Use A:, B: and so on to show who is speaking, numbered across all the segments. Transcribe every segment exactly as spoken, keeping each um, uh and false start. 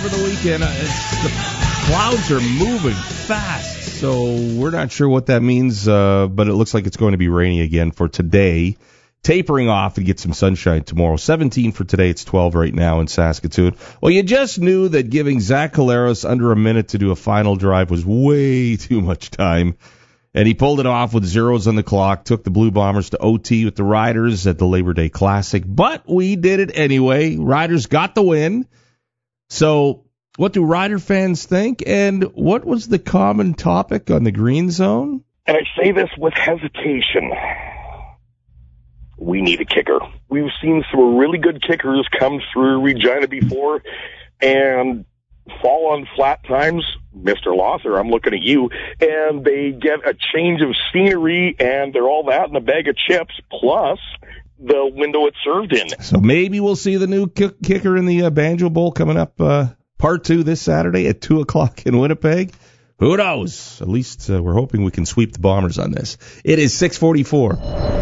A: the weekend. It's, the clouds are moving fast, so we're not sure what that means, uh, but it looks like it's going to be rainy again for today. Tapering off and get some sunshine tomorrow. seventeen for today. It's twelve right now in Saskatoon. Well, you just knew that giving Zach Collaros under a minute to do a final drive was way too much time. And he pulled it off with zeros on the clock, took the Blue Bombers to O T with the Riders at the Labor Day Classic. But we did it anyway. Riders got the win. So what do Rider fans think? And what was the common topic on the Green Zone?
B: And I say this with hesitation. We need a kicker. We've seen some really good kickers come through Regina before and fall on flat times. Mister Lother, I'm looking at you, and they get a change of scenery, and they're all that in a bag of chips, plus the window it's served in.
A: So maybe we'll see the new kick- kicker in the uh, Banjo Bowl coming up, uh, part two this Saturday at two o'clock in Winnipeg. Who knows? At least uh, we're hoping we can sweep the Bombers on this. It is six forty-four.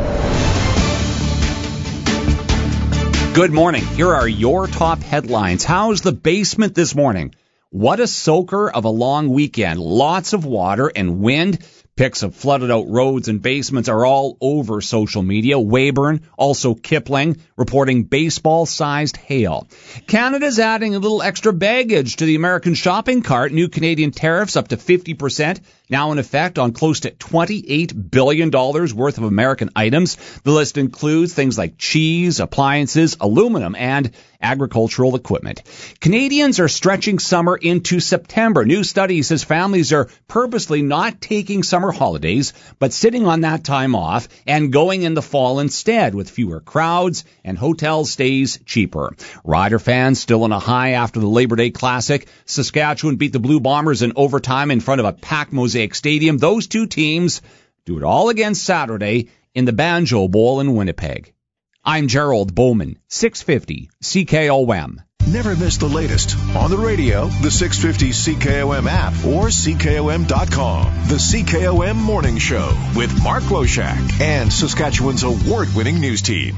C: Good morning. Here are your top headlines. How's the basement this morning? What a soaker of a long weekend. Lots of water and wind. Pics of flooded out roads and basements are all over social media. Weyburn, also Kipling, reporting baseball-sized hail. Canada's adding a little extra baggage to the American shopping cart. New Canadian tariffs up to fifty percent, now in effect on close to twenty-eight billion dollars worth of American items. The list includes things like cheese, appliances, aluminum, and agricultural equipment. Canadians are stretching summer into September. New study says families are purposely not taking summer holidays, but sitting on that time off and going in the fall instead, with fewer crowds and hotel stays cheaper. Rider fans still on a high after the Labor Day Classic. Saskatchewan beat the Blue Bombers in overtime in front of a packed Mosaic Stadium. Those two teams do it all again Saturday in the Banjo Bowl in Winnipeg. I'm Gerald Bowman, six fifty C K O M.
D: Never miss the latest on the radio, the six fifty C K O M app, or C K O M dot com. The C K O M Morning Show with Mark Loshak and Saskatchewan's award-winning news team.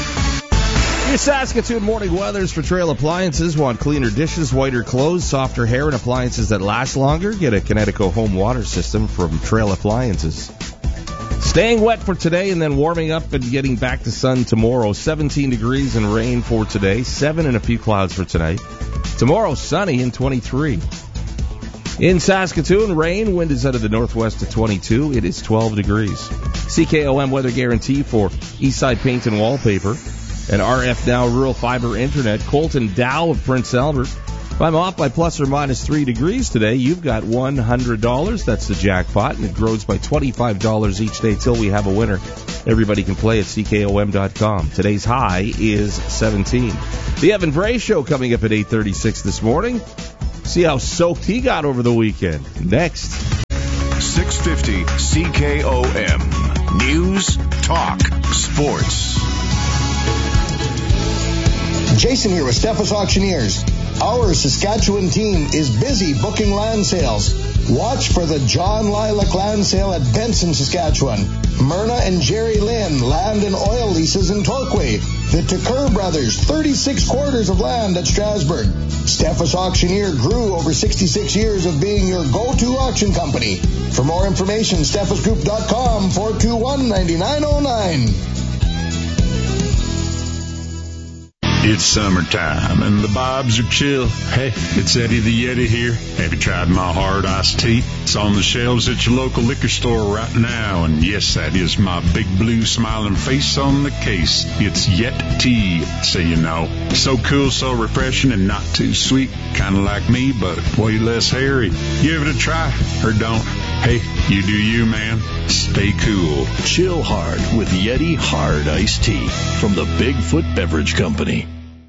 A: Your Saskatoon morning weathers for Trail Appliances. Want cleaner dishes, whiter clothes, softer hair, and appliances that last longer? Get a Kinetico home water system from Trail Appliances. Staying wet for today and then warming up and getting back to sun tomorrow. seventeen degrees and rain for today. seven and a few clouds for tonight. Tomorrow, sunny and twenty-three. In Saskatoon, rain. Wind is out of the northwest to twenty-two. It is twelve degrees. C K O M weather guarantee for Eastside Paint and Wallpaper and R F Now Rural Fiber Internet. Colton Dow of Prince Albert. If I'm off by plus or minus three degrees today, you've got one hundred dollars. That's the jackpot, and it grows by twenty-five dollars each day till we have a winner. Everybody can play at C K O M dot com. Today's high is seventeen. The Evan Bray Show coming up at eight thirty-six this morning. See how soaked he got over the weekend. Next.
D: six fifty C K O M. News, talk, sports.
E: Jason here with Steffes Auctioneers. Our Saskatchewan team is busy booking land sales. Watch for the John Lilac Land Sale at Benson, Saskatchewan. Myrna and Jerry Lynn land and oil leases in Torquay. The Tucker Brothers, thirty-six quarters of land at Strasbourg. Steffes Auctioneer grew over sixty-six years of being your go-to auction company. For more information, steffes group dot com, four two one, nine nine zero nine.
F: It's summertime and the vibes are chill. Hey, it's Eddie the Yeti here. Have you tried my hard iced tea? It's on the shelves at your local liquor store right now. And yes, that is my big blue smiling face on the case. It's Yet Tea, so you know. So cool, so refreshing, and not too sweet. Kind of like me, but way less hairy. Give it a try, or don't. Hey, you do you, man. Stay cool.
G: Chill hard with Yeti Hard Iced Tea from the Bigfoot Beverage Company.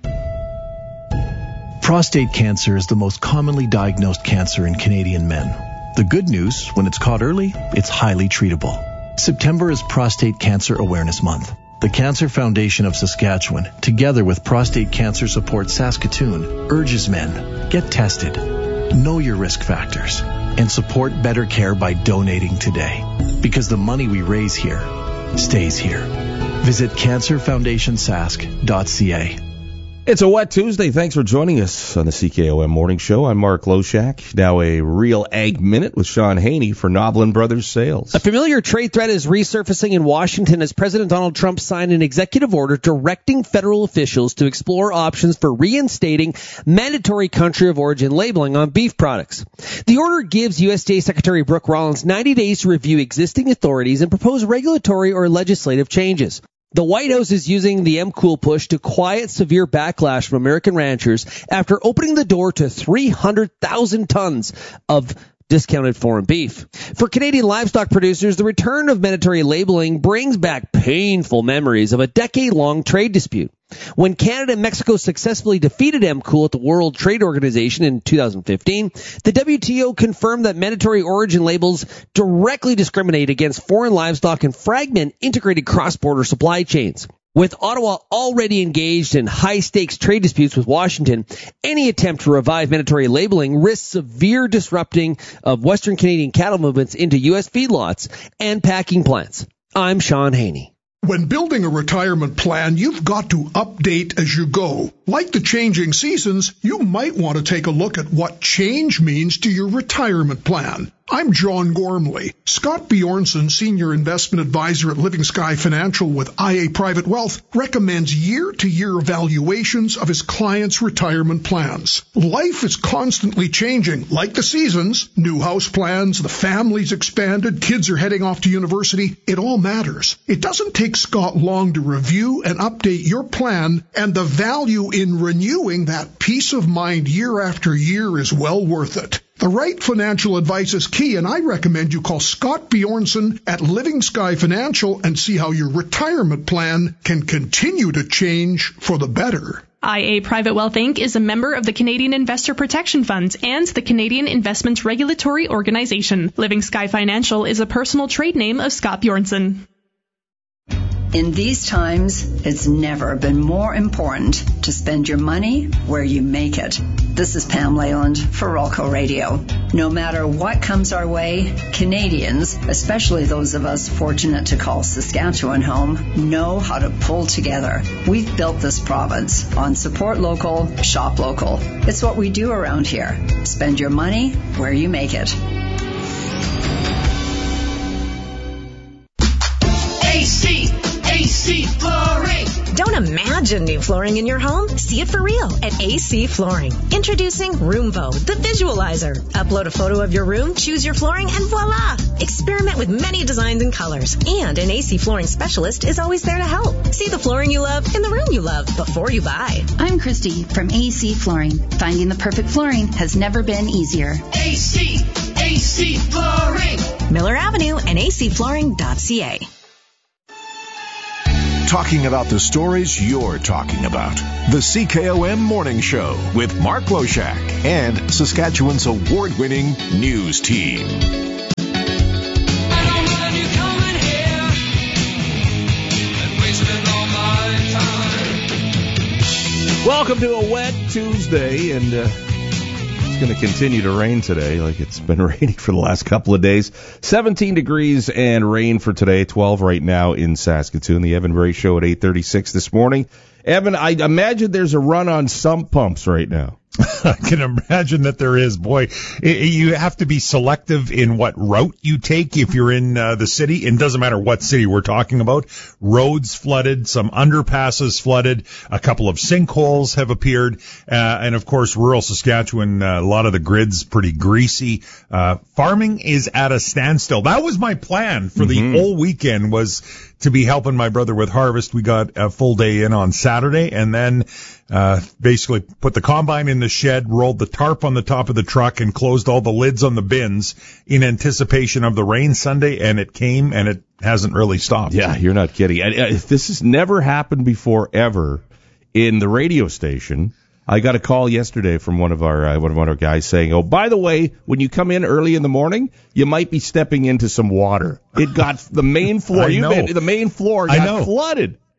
H: Prostate cancer is the most commonly diagnosed cancer in Canadian men. The good news, when it's caught early, it's highly treatable. September is Prostate Cancer Awareness Month. The Cancer Foundation of Saskatchewan, together with Prostate Cancer Support Saskatoon, urges men, get tested, know your risk factors, and support better care by donating today. Because the money we raise here stays here. Visit cancer foundation sask dot c a.
A: It's a wet Tuesday. Thanks for joining us on the C K O M Morning Show. I'm Mark Loshak. Now a Real Ag Minute with Sean Haney for Noblin Brothers Sales.
I: A familiar trade threat is resurfacing in Washington as President Donald Trump signed an executive order directing federal officials to explore options for reinstating mandatory country of origin labeling on beef products. The order gives U S D A Secretary Brooke Rollins ninety days to review existing authorities and propose regulatory or legislative changes. The White House is using the M-Cool push to quiet severe backlash from American ranchers after opening the door to three hundred thousand tons of discounted foreign beef. For Canadian livestock producers, the return of mandatory labeling brings back painful memories of a decade-long trade dispute. When Canada and Mexico successfully defeated M-Cool at the World Trade Organization in two thousand fifteen, the W T O confirmed that mandatory origin labels directly discriminate against foreign livestock and fragment integrated cross-border supply chains. With Ottawa already engaged in high-stakes trade disputes with Washington, any attempt to revive mandatory labeling risks severe disrupting of Western Canadian cattle movements into U S feedlots and packing plants. I'm Sean Haney.
J: When building a retirement plan, you've got to update as you go. Like the changing seasons, you might want to take a look at what change means to your retirement plan. I'm John Gormley. Scott Bjornson, Senior Investment Advisor at Living Sky Financial with I A Private Wealth, recommends year-to-year evaluations of his clients' retirement plans. Life is constantly changing, like the seasons. New house plans, the family's expanded, kids are heading off to university. It all matters. It doesn't take Scott long to review and update your plan, and the value in renewing that peace of mind year after year is well worth it. The right financial advice is key, and I recommend you call Scott Bjornson at Living Sky Financial and see how your retirement plan can continue to change for the better.
K: I A Private Wealth Incorporated is a member of the Canadian Investor Protection Fund and the Canadian Investments Regulatory Organization. Living Sky Financial is a personal trade name of Scott Bjornson.
L: In these times, it's never been more important to spend your money where you make it. This is Pam Leyland for Rolco Radio. No matter what comes our way, Canadians, especially those of us fortunate to call Saskatchewan home, know how to pull together. We've built this province on support local, shop local. It's what we do around here. Spend your money where you make it.
M: A C A C Flooring. Don't imagine new flooring in your home. See it for real at A C Flooring. Introducing Roomvo, the visualizer. Upload a photo of your room, choose your flooring, and voila! Experiment with many designs and colors. And an A C Flooring specialist is always there to help. See the flooring you love in the room you love before you buy.
N: I'm Christy from A C Flooring. Finding the perfect flooring has never been easier.
M: A C A C Flooring. Miller Avenue and A C flooring dot C A.
D: Talking about the stories you're talking about. The C K O M Morning Show with Mark Loshak and Saskatchewan's award-winning news team.
A: Welcome to a wet Tuesday, and uh, it's going to continue to rain today like it's been raining for the last couple of days. seventeen degrees and rain for today, twelve right now in Saskatoon. The Evan Bray Show at eight thirty-six this morning. Evan, I imagine there's a run on sump pumps right now.
O: I can imagine that there is. Boy, it, you have to be selective in what route you take if you're in uh, the city. It doesn't matter what city we're talking about. Roads flooded, some underpasses flooded, a couple of sinkholes have appeared, uh, and of course, rural Saskatchewan, uh, a lot of the grid's pretty greasy. Uh, farming is at a standstill. That was my plan for
A: Mm-hmm.
O: the whole weekend, was to be helping my brother with harvest. We got a full day in on Saturday, and then uh basically put the combine in the shed, rolled the tarp on the top of the truck, and closed all the lids on the bins in anticipation of the rain Sunday, and it came, and it hasn't really stopped.
A: Yeah, you're not kidding. I, I, this has never happened before ever in the radio station. I got a call yesterday from one of our uh, one of our guys saying, "Oh, by the way, when you come in early in the morning, you might be stepping into some water." It got the main floor.
O: I
A: You
O: know.
A: been, the main floor got
O: I know.
A: flooded.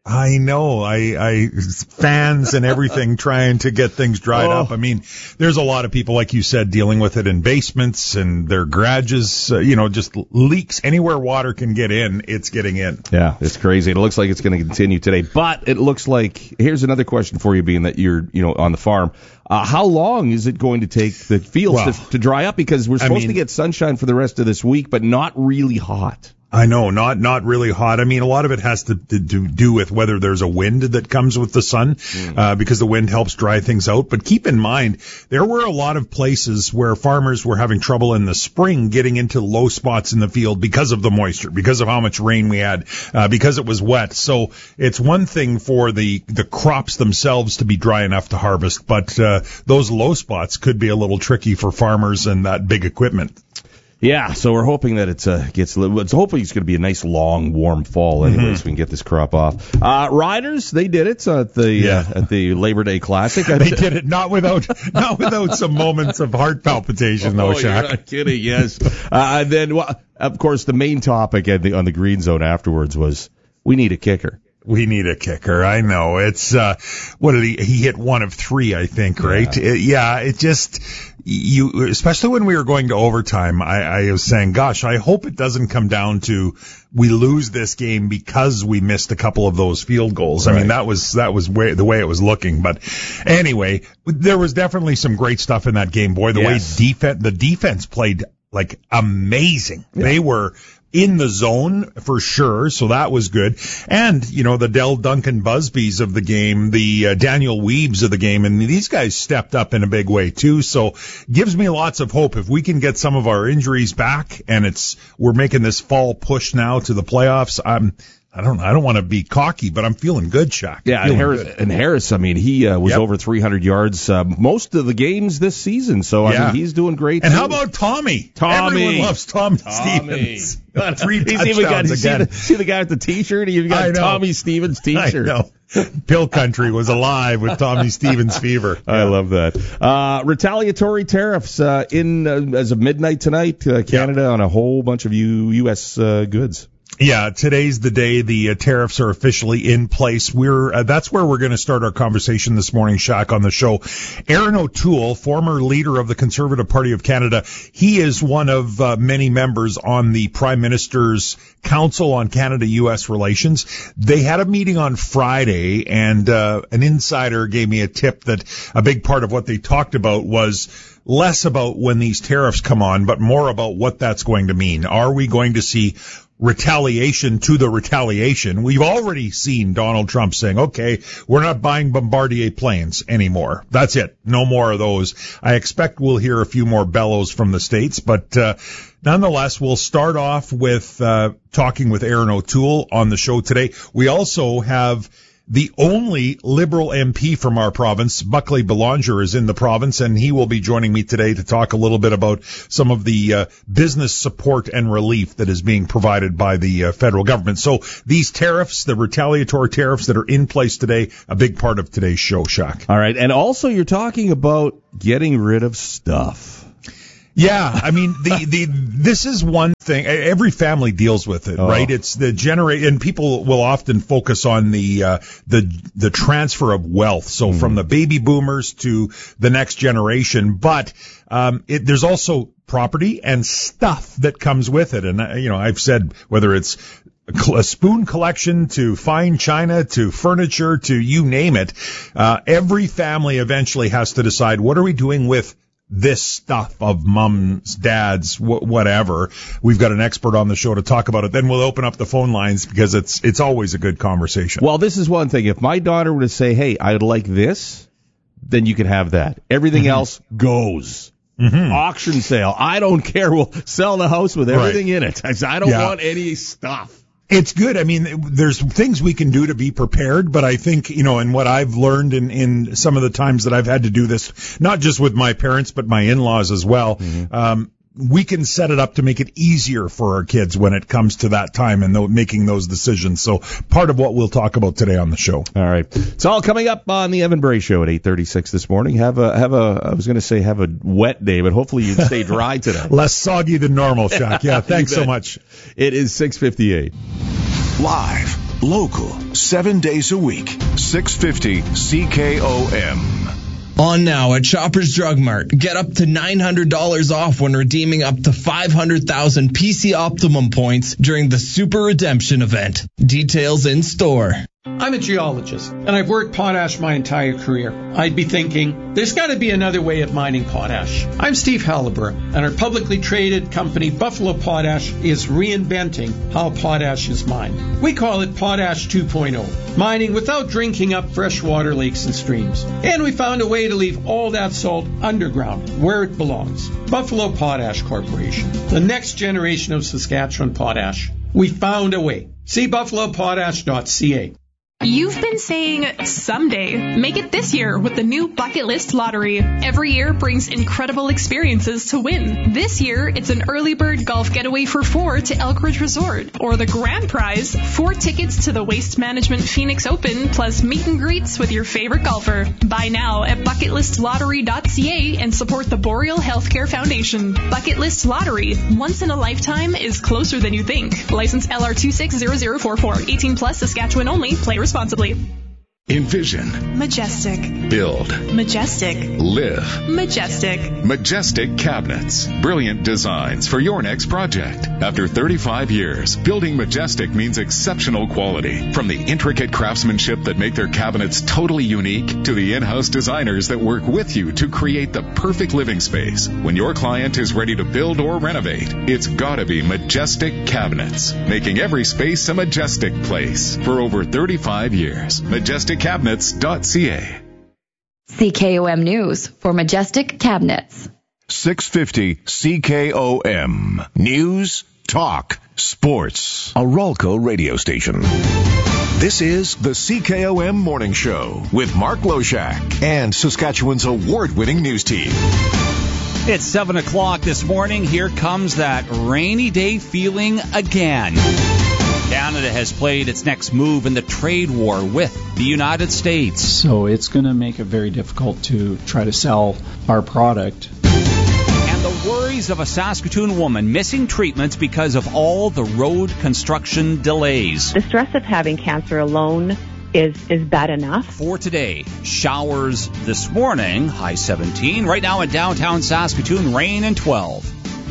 O: I know. I, I fans and everything trying to get things dried
A: Oh.
O: up. I mean, there's a lot of people, like you said, dealing with it in basements and their garages. Uh, you know, just leaks anywhere water can get in. It's getting in.
A: Yeah, it's crazy. It looks like it's going to continue today, but it looks like here's another question for you, being that you're you know on the farm. Uh, how long is it going to take the fields
O: Well,
A: to, to dry up? Because we're
O: I
A: supposed
O: mean-
A: to get sunshine for the rest of this week, but not really hot.
O: I know, not not really hot. I mean, a lot of it has to, to do, do with whether there's a wind that comes with the sun, uh, because the wind helps dry things out. But keep in mind, there were a lot of places where farmers were having trouble in the spring getting into low spots in the field because of the moisture, because of how much rain we had, uh, because it was wet. So it's one thing for the, the crops themselves to be dry enough to harvest, but uh, those low spots could be a little tricky for farmers and that big equipment.
A: Yeah, so we're hoping that it's uh, gets. a little- It's hopefully it's going to be a nice, long, warm fall anyway,
O: Mhm.
A: so we can get this crop off. Uh, riders, they did it at the
O: Yeah.
A: uh, at the Labor Day Classic.
O: They did it not without not without some moments of heart palpitation, though,
A: Oh, you're
O: Shaq.
A: not kidding. Yes. uh, and then, well, of course, the main topic at the, on the Green Zone afterwards was we need a kicker.
O: We need a kicker. I know. It's, uh, what did he, he hit one of three, I think, right? It- yeah, it just, you, especially when we were going to overtime, I, I was saying, gosh, I hope it doesn't come down to we lose this game because we missed a couple of those field goals. I mean,
A: Right.
O: that was, that was way, the way it was looking. But anyway, there was definitely some great stuff in that game, boy. The
A: Yes.
O: way defense, the defense played like amazing. They were in the zone for sure, so that was good. And, you know, the Dell Duncan Busbys of the game, the uh, Daniel Weebs of the game, and these guys stepped up in a big way too, so gives me lots of hope. If we can get some of our injuries back and it's we're making this fall push now to the playoffs, I'm I don't I don't want to be cocky, but I'm feeling good, Shaq.
A: Yeah, and
O: Feeling
A: Harris,
O: good.
A: and Harris, I mean, he uh, was
O: Yep.
A: over three hundred yards uh, most of the games this season, so I
O: Yeah.
A: mean, he's doing great.
O: And
A: too.
O: how about Tommy?
A: Tommy?
O: Everyone loves Tommy,
A: Tommy.
O: Stevens. Three
A: He's even got,
O: touchdowns
A: you see,
O: again.
A: the, see the guy with the T-shirt? He even
O: I
A: got
O: know.
A: Tommy Stevens T-shirt.
O: I know. Pill Country was alive with Tommy Stevens fever.
A: I love that. Uh, retaliatory tariffs uh, in uh, as of midnight tonight, uh, Canada on a whole bunch of U- U.S. Uh, goods.
O: Yeah, today's the day the uh, tariffs are officially in place. We're uh, that's where we're going to start our conversation this morning, Shaq, on the show. Aaron O'Toole, former leader of the Conservative Party of Canada, he is one of uh, many members on the Prime Minister's Council on Canada-U S Relations. They had a meeting on Friday, and uh, an insider gave me a tip that a big part of what they talked about was less about when these tariffs come on, but more about what that's going to mean. Are we going to see retaliation to the retaliation? We've already seen Donald Trump saying, okay, we're not buying Bombardier planes anymore. That's it. No more of those. I expect we'll hear a few more bellows from the States, but uh, nonetheless, we'll start off with uh, talking with Aaron O'Toole on the show today. We also have the only Liberal M P from our province, Buckley Belanger, is in the province, and he will be joining me today to talk a little bit about some of the uh, business support and relief that is being provided by the uh, federal government. So these tariffs, the retaliatory tariffs that are in place today, a big part of today's show, Shaq.
A: All right, and also you're talking about getting rid of stuff.
O: Yeah, I mean, the, the, this is one thing, every family deals with it,
A: Oh.
O: right? It's the generate, and people will often focus on the, uh, the, the transfer of wealth. So
A: Mm-hmm.
O: from the baby boomers to the next generation, but, um, it, there's also property and stuff that comes with it. And, uh, you know, I've said whether it's a spoon collection to fine china to furniture to you name it, uh, every family eventually has to decide, what are we doing with this stuff of mums, dads, wh- whatever. We've got an expert on the show to talk about it. Then we'll open up the phone lines because it's it's always a good conversation.
A: Well, this is one thing. If my daughter were to say, hey, I'd like this, then you can have that. Everything
O: Mm-hmm.
A: else goes.
O: Mm-hmm.
A: Auction sale. I don't care. We'll sell the house with everything in it. I I don't
O: Yeah.
A: want any stuff.
O: It's good. I mean, there's things we can do to be prepared, but I think, you know, and what I've learned in, in some of the times that I've had to do this, not just with my parents, but my in-laws as well,
A: Mm-hmm.
O: um, we can set it up to make it easier for our kids when it comes to that time and th- making those decisions. So part of what we'll talk about today on the show.
A: All right. It's all coming up on the Evan Bray Show at eight thirty-six this morning. Have a, have a, I was going to say have a wet day, but hopefully you stay dry today.
O: Less soggy than normal, Shaq. Yeah, thanks
A: You
O: so
A: bet.
O: much.
A: It is six fifty-eight.
D: Live local, seven days a week. six fifty C K O M.
P: On now at Shoppers Drug Mart. Get up to nine hundred dollars off when redeeming up to five hundred thousand P C Optimum points during the Super Redemption event. Details in store.
Q: I'm a geologist, and I've worked potash my entire career. I'd be thinking, there's got to be another way of mining potash. I'm Steve Halliburton, and our publicly traded company, Buffalo Potash, is reinventing how potash is mined. We call it Potash two point oh, mining without drinking up freshwater lakes and streams. And we found a way to leave all that salt underground, where it belongs. Buffalo Potash Corporation, the next generation of Saskatchewan potash. We found a way. See buffalo potash dot c a.
K: You've been saying someday. Make it this year with the new Bucket List Lottery. Every year brings incredible experiences to win. This year, it's an early bird golf getaway for four to Elk Ridge Resort. Or the grand prize, four tickets to the Waste Management Phoenix Open, plus meet and greets with your favorite golfer. Buy now at bucket list lottery dot c a and support the Boreal Healthcare Foundation. Bucket List Lottery. Once in a lifetime is closer than you think. License L R two six zero zero four four. eighteen plus, Saskatchewan only. Play responsibly.
F: Envision.
K: Majestic.
F: Build.
K: Majestic.
F: Live.
K: Majestic.
F: Majestic Cabinets. Brilliant designs for your next project. After thirty-five years, building Majestic means exceptional quality. From the intricate craftsmanship that make their cabinets totally unique to the in-house designers that work with you to create the perfect living space. When your client is ready to build or renovate, it's gotta be Majestic Cabinets, making every space a majestic place for over thirty-five years. Majestic Cabinets dot c a.
R: C K O M News for Majestic Cabinets.
D: six fifty C K O M. News, talk, sports. A Ralco radio station. This is the C K O M Morning Show with Mark Loshak and Saskatchewan's award-winning news team.
C: It's seven o'clock this morning. Here comes that rainy day feeling again. Canada has played its next move in the trade war with the United States.
S: So it's going to make it very difficult to try to sell our product.
C: And the worries of a Saskatoon woman missing treatments because of all the road construction delays.
T: The stress of having cancer alone is, is bad enough.
C: For today, showers this morning, high seventeen. Right now in downtown Saskatoon, rain and twelve.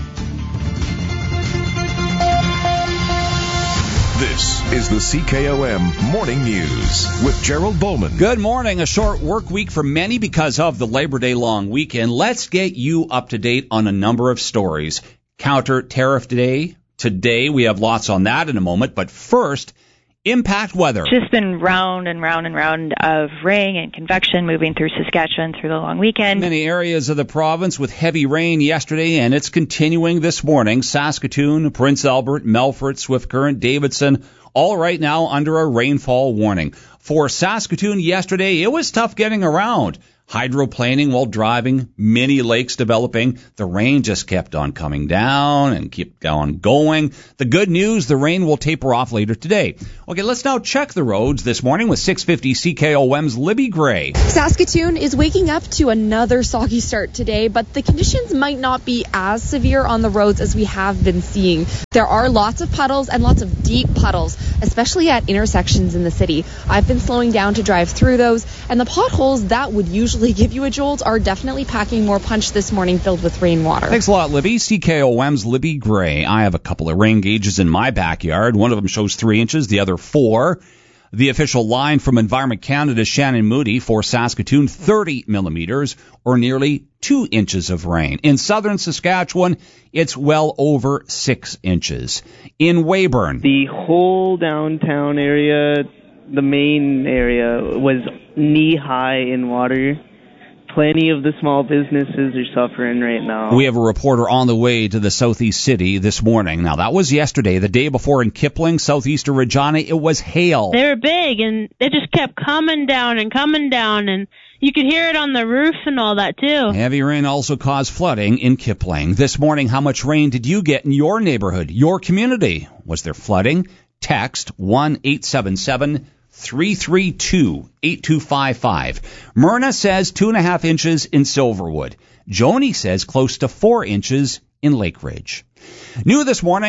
D: This is the C K O M Morning News with Gerald Bowman.
C: Good morning. A short work week for many because of the Labor Day long weekend. Let's get you up to date on a number of stories. Counter tariff day. Today, we have lots on that in a moment. But first, impact weather.
U: It's just been round and round and round of rain and convection moving through Saskatchewan through the long weekend.
C: Many areas of the province with heavy rain yesterday, and it's continuing this morning. Saskatoon, Prince Albert, Melfort, Swift Current, Davidson, all right now under a rainfall warning. For Saskatoon yesterday, it was tough getting around. Hydroplaning while driving, many lakes developing. The rain just kept on coming down and kept on going. The good news, the rain will taper off later today. Okay, let's now check the roads this morning with six fifty C K O M's Libby Gray.
V: Saskatoon is waking up to another soggy start today, but the conditions might not be as severe on the roads as we have been seeing. There are lots of puddles and lots of deep puddles, especially at intersections in the city. I've been slowing down to drive through those, and the potholes that would usually give you a jolt are definitely packing more punch this morning filled with rainwater.
C: Thanks a lot, Libby. C K O M's Libby Gray. I have a couple of rain gauges in my backyard. One of them shows three inches, the other four. The official line from Environment Canada's Shannon Moody for Saskatoon, thirty millimeters, or nearly two inches of rain. In southern Saskatchewan, it's well over six inches. In Weyburn,
W: the whole downtown area, the main area, was knee-high in water. Plenty of the small businesses are suffering right now.
C: We have a reporter on the way to the Southeast City this morning. Now, that was yesterday. The day before in Kipling, southeastern Regina, it was hail.
X: They were big, and they just kept coming down and coming down, and you could hear it on the roof and all that, too.
C: Heavy rain also caused flooding in Kipling. This morning, how much rain did you get in your neighborhood, your community? Was there flooding? Text one eight seven seven three three two eight two five five. Myrna says two and a half inches in Silverwood. Joni says close to four inches in Lake Ridge. New this morning,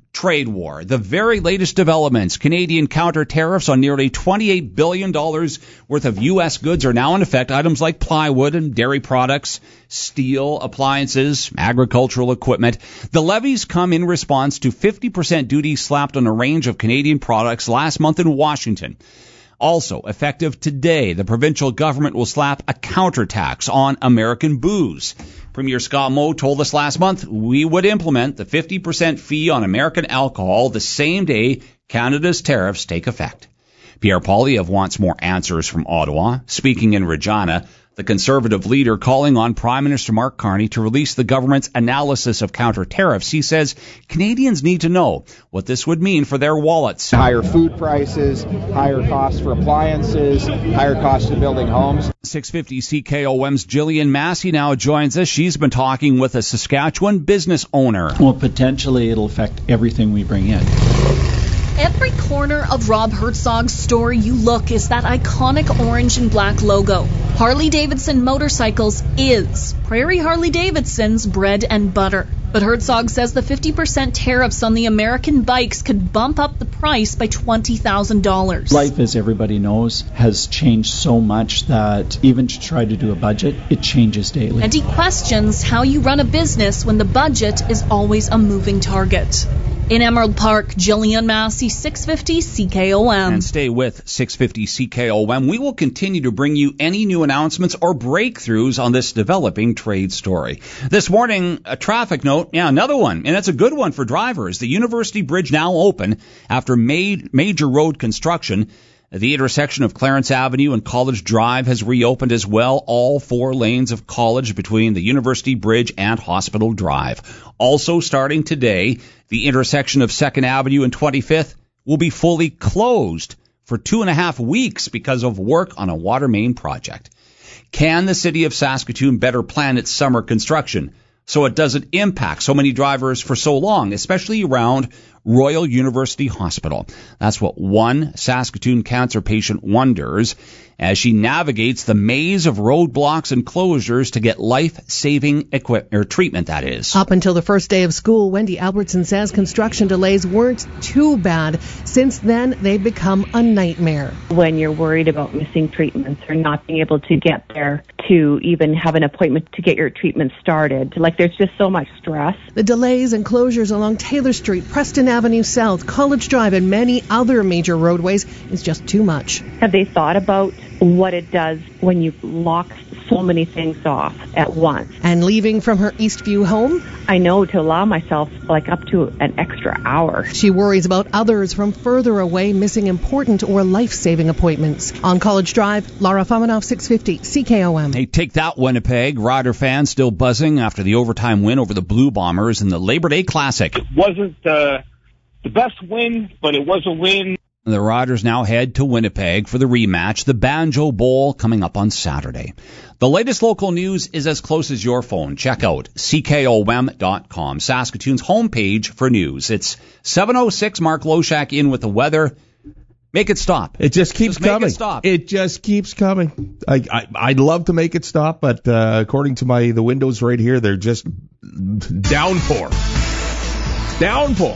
C: trade war. The very latest developments. Canadian counter tariffs on nearly twenty-eight billion dollars worth of U S goods are now in effect. Items like plywood and dairy products, steel, appliances, agricultural equipment. The levies come in response to fifty percent duties slapped on a range of Canadian products last month in Washington. Also, effective today, the provincial government will slap a counter tax on American booze. Premier Scott Moe told us last month we would implement the fifty percent fee on American alcohol the same day Canada's tariffs take effect. Pierre Poilievre wants more answers from Ottawa. Speaking in Regina, the Conservative leader calling on Prime Minister Mark Carney to release the government's analysis of counter tariffs. He says Canadians need to know what this would mean for their wallets.
B: Higher food prices, higher costs for appliances, higher costs of building homes.
C: six fifty C K O M's Jillian Massey now joins us. She's been talking with a Saskatchewan business owner.
S: Well, potentially it'll affect everything we bring in.
E: Every corner of Rob Herzog's store you look is that iconic orange and black logo. Harley-Davidson Motorcycles is Prairie Harley-Davidson's bread and butter. But Herzog says the fifty percent tariffs on the American bikes could bump up the price by twenty thousand dollars.
S: Life, as everybody knows, has changed so much that even to try to do a budget, it changes daily.
E: And he questions how you run a business when the budget is always a moving target. In Emerald Park, Jillian Massey, six fifty C K O M.
C: And stay with six fifty C K O M. We will continue to bring you any new announcements or breakthroughs on this developing trade story. This morning, a traffic note, yeah, another one, and it's a good one for drivers. The University Bridge now open after made major road construction. The intersection of Clarence Avenue and College Drive has reopened as well. All four lanes of College between the University Bridge and Hospital Drive. Also starting today, the intersection of Second Avenue and twenty-fifth will be fully closed for two and a half weeks because of work on a water main project. Can the city of Saskatoon better plan its summer construction so it doesn't impact so many drivers for so long, especially around Royal University Hospital? That's what one Saskatoon cancer patient wonders as she navigates the maze of roadblocks and closures to get life-saving equip- or treatment, that is.
G: Up until the first day of school, Wendy Albertson says construction delays weren't too bad. Since then, they've become a nightmare.
T: When you're worried about missing treatments or not being able to get there to even have an appointment to get your treatment started, like there's just so much stress.
G: The delays and closures along Taylor Street, Preston Avenue South, College Drive, and many other major roadways is just too much.
T: Have they thought about what it does when you lock so many things off at once?
G: And leaving from her Eastview home?
T: I know, to allow myself like up to an extra hour.
G: She worries about others from further away missing important or life-saving appointments. On College Drive, Laura Famanoff, six fifty C K O M.
C: Hey, take that, Winnipeg. Rider fans still buzzing after the overtime win over the Blue Bombers in the Labor Day Classic.
H: It wasn't uh, the best win, but it was a win.
C: The Riders now head to Winnipeg for the rematch, the Banjo Bowl, coming up on Saturday. The latest local news is as close as your phone. Check out C K O M dot com, Saskatoon's homepage for news. It's seven oh six, Mark Loshak in with the weather. Make it stop.
A: It just keeps
C: just
A: coming.
C: Make it stop.
A: It just keeps coming. I, I, I'd love to make it stop, but uh, according to my the windows right here, they're just downpour. Downpour.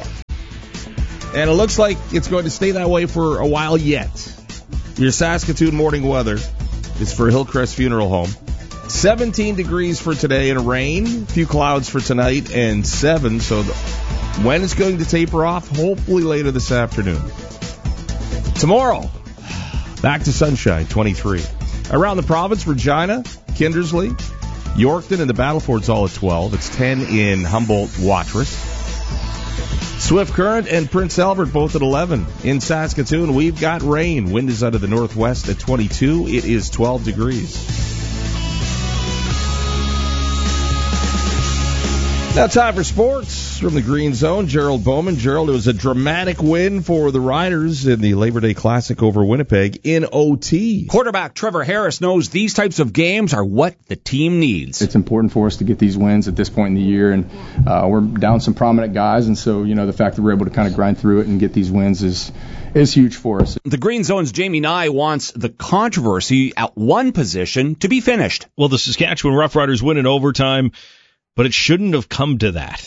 A: And it looks like it's going to stay that way for a while yet. Your Saskatoon morning weather is for Hillcrest Funeral Home. seventeen degrees for today and rain. A few clouds for tonight and seven. So the, when it's going to taper off, hopefully later this afternoon. Tomorrow, back to sunshine, twenty-three. Around the province, Regina, Kindersley, Yorkton, and the Battlefords all at twelve. It's ten in Humboldt, Watrous. Swift Current and Prince Albert both at eleven. In Saskatoon, we've got rain. Wind is out of the northwest at twenty-two. It is twelve degrees. Now time for sports from the Green Zone. Gerald Bowman. Gerald, it was a dramatic win for the Riders in the Labor Day Classic over Winnipeg in O T.
C: Quarterback Trevor Harris knows these types of games are what the team needs.
Y: It's important for us to get these wins at this point in the year, and uh, we're down some prominent guys, and so, you know, the fact that we're able to kind of grind through it and get these wins is is huge for us.
C: The Green Zone's Jamie Nye wants the controversy at one position to be finished.
Z: Well, the Saskatchewan Roughriders win in overtime, but it shouldn't have come to that.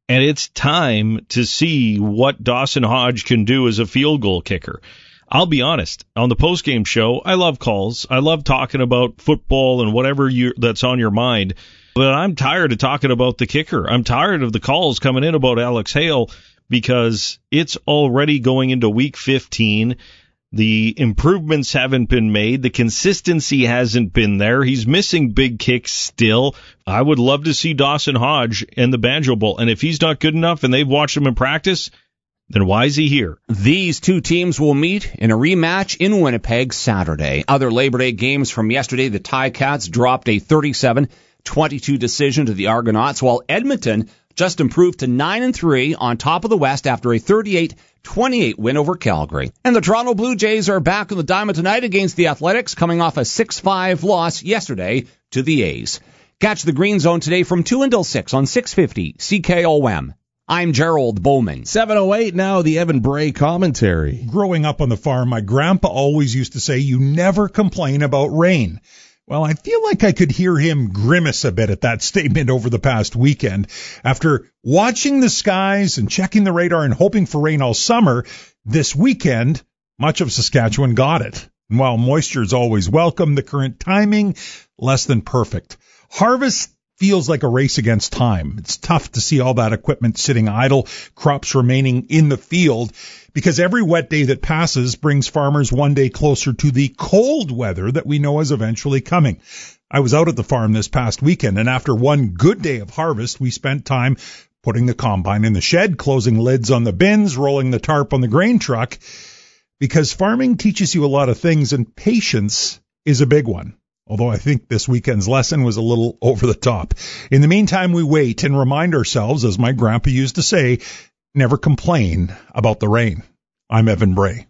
I: and it's time to see what Dawson Hodge can do as a field goal kicker. I'll be honest, on the postgame show, I love calls. I love talking about football and whatever you, that's on your mind. But I'm tired of talking about the kicker. I'm tired of the calls coming in about Alex Hale because it's already going into week fifteen. The improvements haven't been made. The consistency hasn't been there. He's missing big kicks still. I would love to see Dawson Hodge in the Banjo Bowl. And if he's not good enough and they've watched him in practice, then why is he here?
C: These two teams will meet in a rematch in Winnipeg Saturday. Other Labor Day games from yesterday, the Ticats dropped a thirty-seven twenty-two decision to the Argonauts, while Edmonton just improved to nine and three on top of the West after a thirty-eight twenty-eight win over Calgary. And the Toronto Blue Jays are back on the diamond tonight against the Athletics, coming off a six five loss yesterday to the A's. Catch the Green Zone today from two until six on six fifty C K O M. I'm Gerald Bowman.
A: seven oh eight now, the Evan Bray commentary.
O: Growing up on the farm, my grandpa always used to say, you never complain about rain. Well, I feel like I could hear him grimace a bit at that statement over the past weekend. After watching the skies and checking the radar and hoping for rain all summer, this weekend, much of Saskatchewan got it. And while moisture is always welcome, the current timing, less than perfect. Harvest feels like a race against time. It's tough to see all that equipment sitting idle, crops remaining in the field, because every wet day that passes brings farmers one day closer to the cold weather that we know is eventually coming. I was out at the farm this past weekend, and after one good day of harvest, we spent time putting the combine in the shed, closing lids on the bins, rolling the tarp on the grain truck, because farming teaches you a lot of things, and patience is a big one. Although I think this weekend's lesson was a little over the top. In the meantime, we wait and remind ourselves, as my grandpa used to say, never complain about the rain. I'm Evan Bray.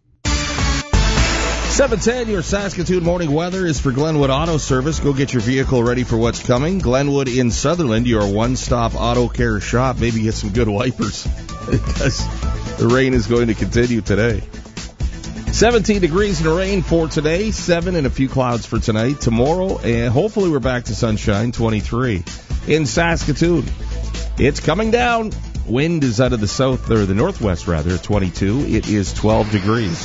A: seven ten, your Saskatoon morning weather is for Glenwood Auto Service. Go get your vehicle ready for what's coming. Glenwood in Sutherland, your one-stop auto care shop. Maybe get some good wipers because the rain is going to continue today. seventeen degrees and rain for today, seven and a few clouds for tonight. Tomorrow, and hopefully we're back to sunshine, twenty-three. In Saskatoon, it's coming down. Wind is out of the south, or the northwest rather, twenty-two. It is twelve degrees.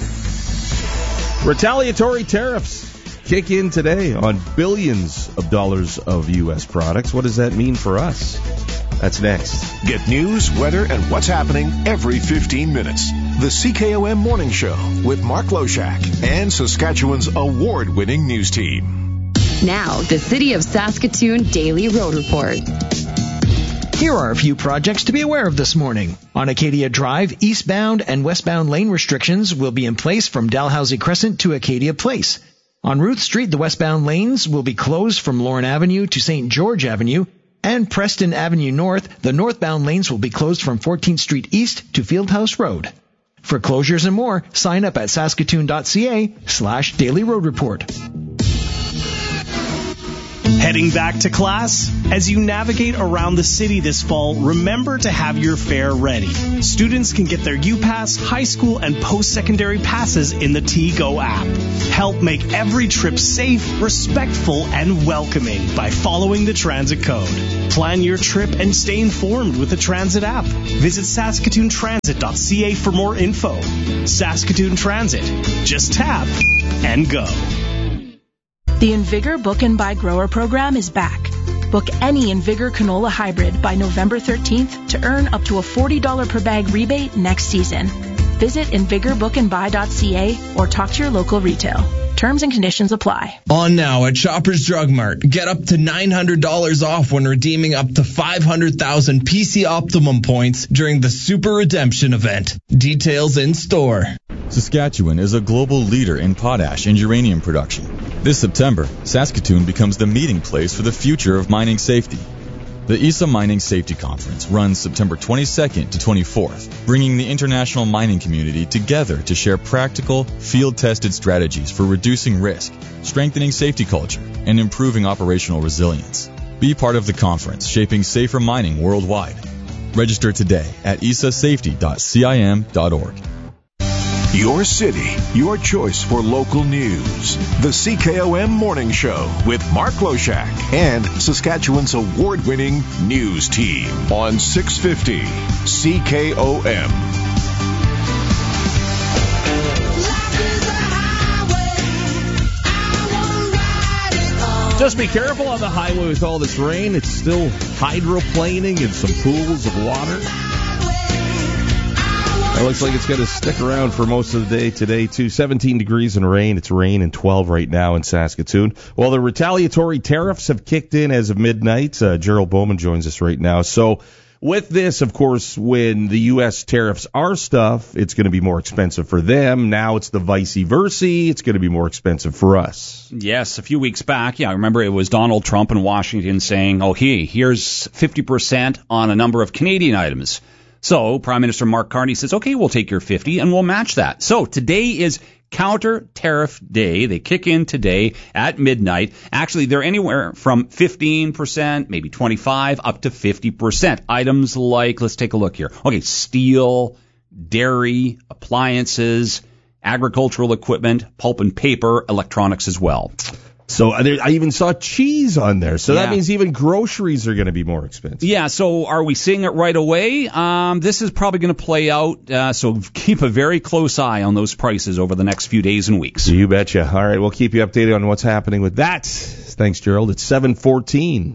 A: Retaliatory tariffs kick in today on billions of dollars of U S products. What does that mean for us? That's next.
D: Get news, weather, and what's happening every fifteen minutes. The C K O M Morning Show with Mark Loshak and Saskatchewan's award-winning news team.
R: Now, the City of Saskatoon Daily Road Report.
J: Here are a few projects to be aware of this morning. On Acadia Drive, eastbound and westbound lane restrictions will be in place from Dalhousie Crescent to Acadia Place. On Ruth Street, the westbound lanes will be closed from Lorne Avenue to Saint George Avenue. And Preston Avenue North, the northbound lanes will be closed from fourteenth Street East to Fieldhouse Road. For closures and more, sign up at saskatoon.ca slash daily road report.
L: Heading back to class? As you navigate around the city this fall, remember to have your fare ready. Students can get their U-Pass, high school, and post-secondary passes in the T Go app. Help make every trip safe, respectful, and welcoming by following the transit code. Plan your trip and stay informed with the transit app. Visit saskatoon transit dot c a for more info. Saskatoon Transit. Just tap and go.
M: The Invigor Book and Buy Grower program is back. Book any Invigor canola hybrid by November thirteenth to earn up to a forty dollars per bag rebate next season. Visit invigor book and buy dot c a or talk to your local retail. Terms and conditions apply.
P: On now at Shoppers Drug Mart. Get up to nine hundred dollars off when redeeming up to five hundred thousand P C Optimum points during the Super Redemption event. Details in store.
N: Saskatchewan is a global leader in potash and uranium production. This September, Saskatoon becomes the meeting place for the future of mining safety. The I S A Mining Safety Conference runs September twenty-second to twenty-fourth, bringing the international mining community together to share practical, field-tested strategies for reducing risk, strengthening safety culture, and improving operational resilience. Be part of the conference shaping safer mining worldwide. Register today at I S A safety dot c i m dot org.
D: Your city, your choice for local news. The C K O M Morning Show with Mark Loshak and Saskatchewan's award-winning news team on six fifty C K O M.
A: Just be careful on the highway with all this rain. It's still hydroplaning in some pools of water. It looks like it's going to stick around for most of the day today, too. seventeen degrees and rain. It's rain and twelve right now in Saskatoon. Well, the retaliatory tariffs have kicked in as of midnight. Uh, Gerald Bowman joins us right now. So with this, of course, when the U S tariffs our stuff, it's going to be more expensive for them. Now it's the vice versa. It's going to be more expensive for us.
C: Yes, a few weeks back, yeah, I remember it was Donald Trump in Washington saying, oh, hey, here's fifty percent on a number of Canadian items. So Prime Minister Mark Carney says, okay, we'll take your fifty and we'll match that. So today is counter tariff day. They kick in today at midnight. Actually, they're anywhere from fifteen percent, maybe twenty-five, up to fifty percent. Items like, let's take a look here. Okay, steel, dairy, appliances, agricultural equipment, pulp and paper, electronics as well.
A: So I even saw cheese on there. So
C: Yeah.
A: that means even groceries are going to be more expensive.
C: Yeah, so are we seeing it right away? Um, this is probably going to play out, uh, so keep a very close eye on those prices over the next few days and weeks.
A: You betcha. All right, we'll keep you updated on what's happening with that. Thanks, Gerald. It's seven fourteen.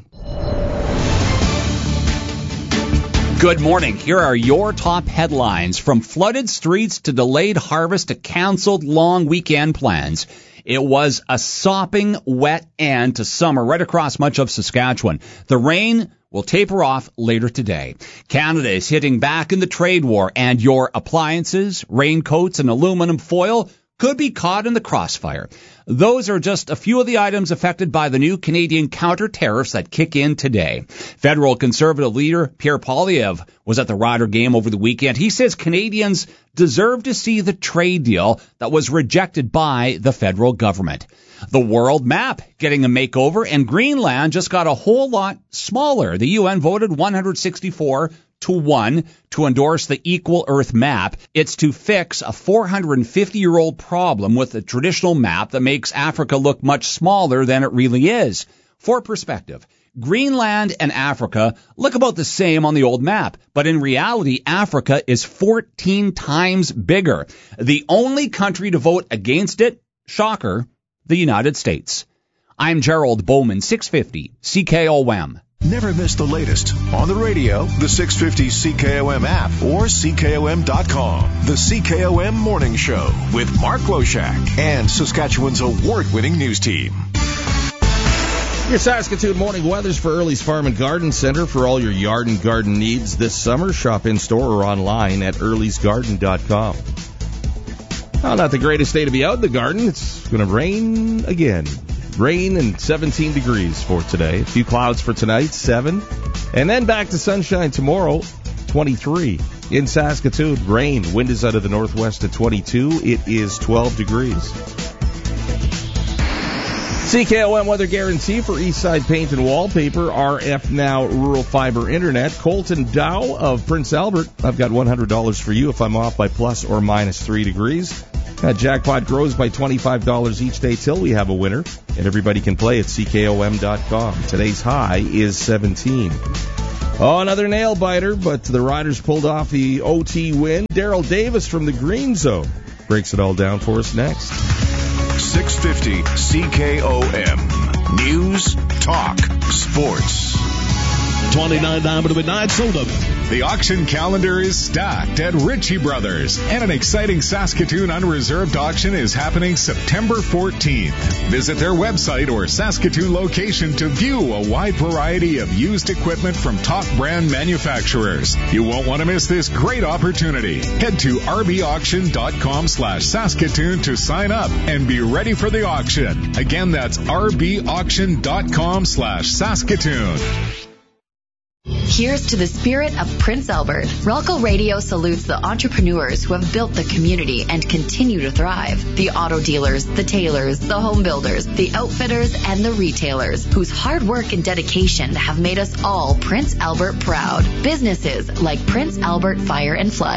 C: Good morning. Here are your top headlines. From flooded streets to delayed harvest to canceled long weekend plans. It was a sopping wet end to summer right across much of Saskatchewan. The rain will taper off later today. Canada is hitting back in the trade war, and your appliances, raincoats, and aluminum foil could be caught in the crossfire. Those are just a few of the items affected by the new Canadian counter tariffs that kick in today. Federal Conservative leader Pierre Poilievre was at the Rider game over the weekend. He says Canadians deserve to see the trade deal that was rejected by the federal government. The world map getting a makeover, and Greenland just got a whole lot smaller. The U N voted one hundred sixty-four to one to endorse the Equal Earth map. It's to fix a four hundred fifty-year-old problem with the traditional map that makes Africa look much smaller than it really is. For perspective, Greenland and Africa look about the same on the old map, but in reality, Africa is fourteen times bigger. The only country to vote against it, shocker, the United States. I'm Gerald Bowman, six fifty C K O M.
D: Never miss the latest on the radio, the six fifty C K O M app, or C K O M dot com. The C K O M Morning Show with Mark Loshak and Saskatchewan's award-winning news team.
A: Your Saskatoon morning weathers for Early's Farm and Garden Center for all your yard and garden needs this summer. Shop in store or online at earlys garden dot com. Well, not the greatest day to be out in the garden. It's going to rain again. Rain and seventeen degrees for today. A few clouds for tonight, seven. And then back to sunshine tomorrow, twenty-three. In Saskatoon, rain. Wind is out of the northwest at twenty-two. It is twelve degrees. C K O M weather guarantee for Eastside Paint and Wallpaper. R F Now Rural Fiber Internet. Colton Dow of Prince Albert. I've got one hundred dollars for you if I'm off by plus or minus three degrees. That jackpot grows by twenty-five dollars each day till we have a winner. And everybody can play at C K O M dot com. Today's high is seventeen. Oh, another nail biter, but the Riders pulled off the O T win. Daryl Davis from the Green Zone breaks it all down for us next.
D: six fifty C K O M. News, talk, sports.
F: twenty-nine down to midnight, sold them.
K: The auction calendar is stacked at Ritchie Brothers, and an exciting Saskatoon unreserved auction is happening September fourteenth. Visit their website or Saskatoon location to view a wide variety of used equipment from top brand manufacturers. You won't want to miss this great opportunity. Head to rbauction.com slash Saskatoon to sign up and be ready for the auction. Again, that's rbauction.com slash Saskatoon.
R: Here's to the spirit of Prince Albert. Relco Radio salutes the entrepreneurs who have built the community and continue to thrive. The auto dealers, the tailors, the home builders, the outfitters, and the retailers whose hard work and dedication have made us all Prince Albert proud. Businesses like Prince Albert Fire and Flood.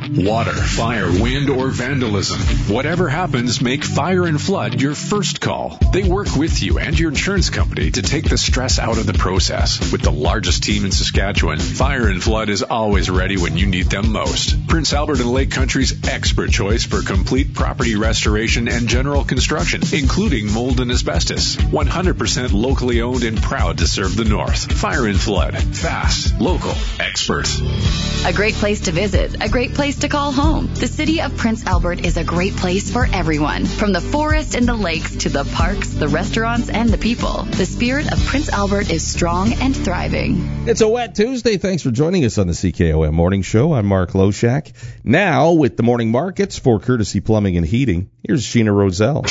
K: Water, fire, wind, or vandalism. Whatever happens, make Fire and Flood your first call. They work with you and your insurance company to take the stress out of the process. With the largest team in Saskatchewan, Fire and Flood is always ready when you need them most. Prince Albert and Lake Country's expert choice for complete property restoration and general construction, including mold and asbestos. one hundred percent locally owned and proud to serve the North. Fire and Flood. Fast, local, expert.
R: A great place to visit, a great place to call home. The city of Prince Albert is a great place for everyone. From the forest and the lakes to the parks, the restaurants, and the people. The spirit of Prince Albert is strong and thriving.
A: It's a wet Tuesday. Thanks for joining us on the C K O M Morning Show. I'm Mark Loshak. Now, with the morning markets for Courtesy Plumbing and Heating, here's Sheena Roselle.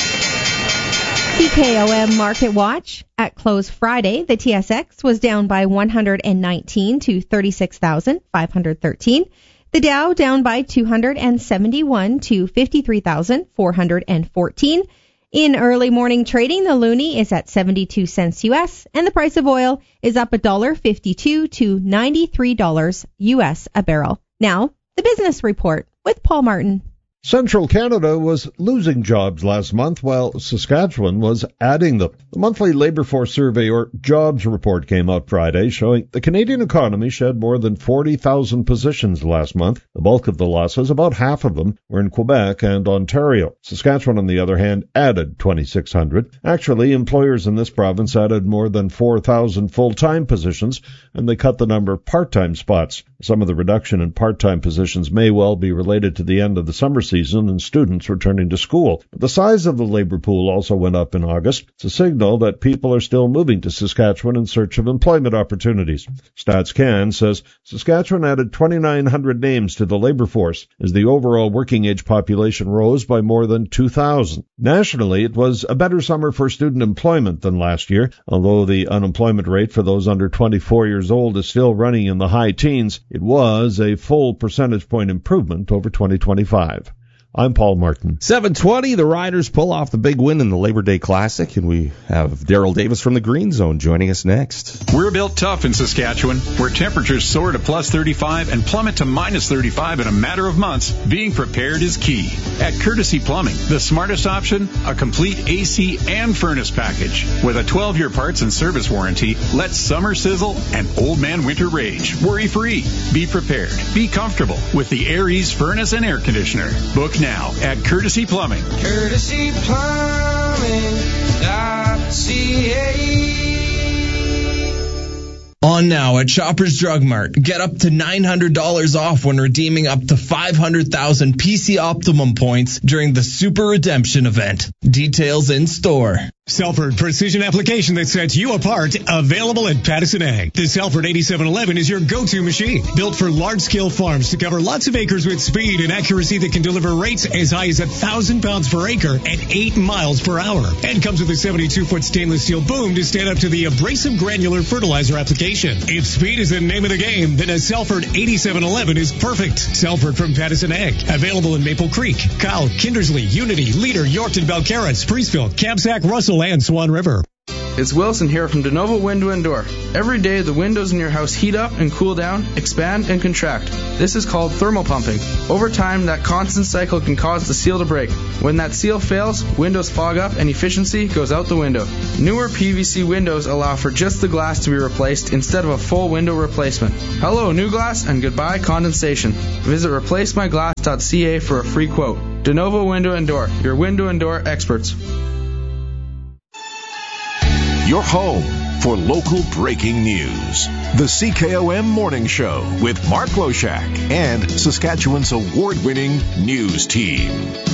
Q: C K O M Market Watch. At close Friday, the T S X was down by one hundred nineteen to thirty-six thousand five hundred thirteen. The Dow down by two hundred seventy-one to fifty-three thousand four hundred fourteen. In early morning trading, the loonie is at seventy-two cents U S, and the price of oil is up one dollar fifty-two to ninety-three dollars U S a barrel. Now, the business report with Paul Martin.
U: Central Canada was losing jobs last month, while Saskatchewan was adding them. The monthly Labour Force Survey, or Jobs Report, came out Friday, showing the Canadian economy shed more than forty thousand positions last month. The bulk of the losses, about half of them, were in Quebec and Ontario. Saskatchewan, on the other hand, added twenty-six hundred. Actually, employers in this province added more than four thousand full-time positions, and they cut the number of part-time spots. Some of the reduction in part-time positions may well be related to the end of the summer season and students returning to school. But the size of the labor pool also went up in August. It's a signal that people are still moving to Saskatchewan in search of employment opportunities. StatsCan says Saskatchewan added twenty-nine hundred names to the labor force as the overall working age population rose by more than two thousand. Nationally, it was a better summer for student employment than last year. Although the unemployment rate for those under twenty-four years old is still running in the high teens, it was a full percentage point improvement over twenty twenty-five. I'm Paul Martin.
A: seven twenty, the Riders pull off the big win in the Labor Day Classic, and we have Daryl Davis from the Green Zone joining us next.
V: We're built tough in Saskatchewan, where temperatures soar to plus thirty-five and plummet to minus thirty-five in a matter of months. Being prepared is key. At Courtesy Plumbing, the smartest option, a complete A C and furnace package. With a twelve-year parts and service warranty, let summer sizzle and old man winter rage. Worry-free. Be prepared. Be comfortable with the Aries furnace and air conditioner. Book now. Now at Courtesy Plumbing.
W: Courtesy Plumbing dot C A.
P: On now at Shoppers Drug Mart. Get up to nine hundred dollars off when redeeming up to five hundred thousand P C Optimum points during the Super Redemption event. Details in store.
X: Selford Precision Application that sets you apart, available at Patterson Ag. The Selford eighty-seven eleven is your go-to machine, built for large-scale farms to cover lots of acres with speed and accuracy that can deliver rates as high as one thousand pounds per acre at eight miles per hour. And comes with a seventy-two foot stainless steel boom to stand up to the abrasive granular fertilizer application. If speed is the name of the game, then a Selford eighty-seven eleven is perfect. Selford from Patterson Ag, available in Maple Creek, Kyle, Kindersley, Unity, Leader, Yorkton, Belcarrot, Priestville, Kamsack, Russell, and Swan River.
Z: It's Wilson here from DeNovo Window and Door. Every day the windows in your house heat up and cool down, expand and contract. This is called thermal pumping. Over time, that constant cycle can cause the seal to break. When that seal fails, windows fog up and efficiency goes out the window. Newer P V C windows allow for just the glass to be replaced instead of a full window replacement. Hello, new glass, and goodbye condensation. Visit replace my glass dot C A for a free quote. DeNovo Window and Door, your window and door experts.
D: Your home for local breaking news. The C K O M Morning Show with Mark Loshak and Saskatchewan's award-winning news team.